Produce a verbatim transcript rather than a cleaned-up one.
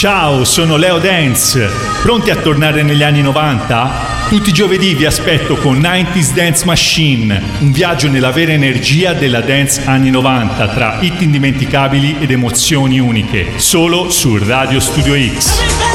Ciao, sono Leo Dance. Pronti a tornare negli anni novanta? Tutti i giovedì vi aspetto con novanta Dance Machine, un viaggio nella vera energia della dance anni novanta tra hit indimenticabili ed emozioni uniche, solo su Radio Studio X.